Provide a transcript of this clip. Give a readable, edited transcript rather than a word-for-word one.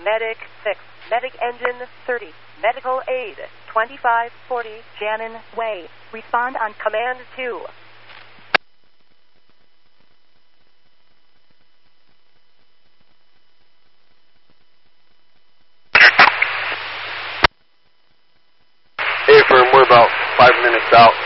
Medic 6, Medic Engine 30, Medical Aid 2540, Shannon Way. Respond on Command 2. Hey, firm, we're about 5 minutes out.